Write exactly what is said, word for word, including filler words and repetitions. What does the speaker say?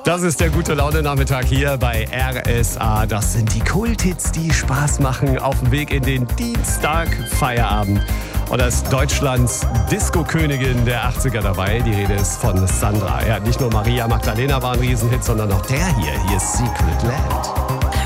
Das ist der gute Laune-Nachmittag hier bei R S A. Das sind die Kulthits, die Spaß machen auf dem Weg in den Dienstag-Feierabend. Und da ist Deutschlands Disco-Königin der achtziger dabei. Die Rede ist von Sandra. Ja, nicht nur Maria Magdalena war ein Riesenhit, sondern auch der hier. Hier ist Secret Land.